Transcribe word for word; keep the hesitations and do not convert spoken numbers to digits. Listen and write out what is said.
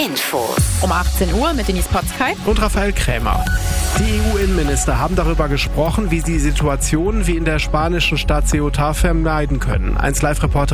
Infos. Um achtzehn Uhr mit Denise Potzkei und Raphael Krämer. Die E U-Innenminister haben darüber gesprochen, wie sie Situationen wie in der spanischen Stadt Ceuta vermeiden können. eins Live-Reporter